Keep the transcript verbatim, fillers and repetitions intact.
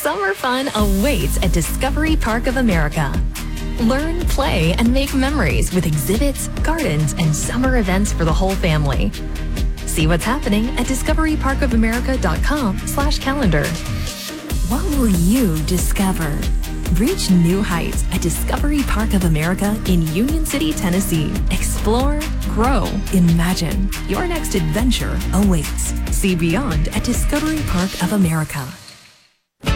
Summer fun awaits at Discovery Park of America. Learn, play, and make memories with exhibits, gardens, and summer events for the whole family. See what's happening at discoveryparkofamerica.com slash calendar. What will you discover? Reach new heights at Discovery Park of America in Union City, Tennessee. Explore, grow, imagine. Your next adventure awaits. See beyond at Discovery Park of America.